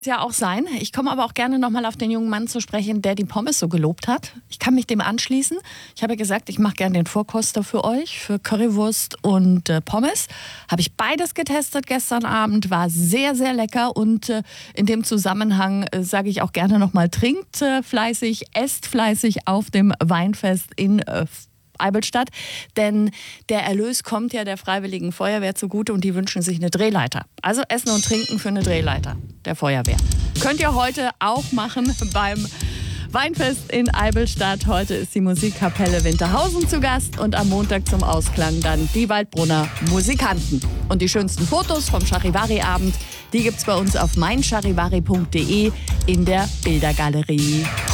Ja auch sein. Ich komme aber auch gerne nochmal auf den jungen Mann zu sprechen, der die Pommes so gelobt hat. Ich kann mich dem anschließen. Ich habe ja gesagt, ich mache gerne den Vorkoster für euch, für Currywurst und Pommes. Habe ich beides getestet gestern Abend, war sehr, sehr lecker. Und in dem Zusammenhang sage ich auch gerne nochmal, trinkt fleißig, esst fleißig auf dem Weinfest in Eivelstadt, denn der Erlös kommt ja der Freiwilligen Feuerwehr zugute und die wünschen sich eine Drehleiter. Also Essen und Trinken für eine Drehleiter der Feuerwehr. Könnt ihr heute auch machen beim Weinfest in Eivelstadt. Heute ist die Musikkapelle Winterhausen zu Gast und am Montag zum Ausklang dann die Waldbrunner Musikanten. Und die schönsten Fotos vom Charivari-Abend, die gibt's bei uns auf meincharivari.de in der Bildergalerie.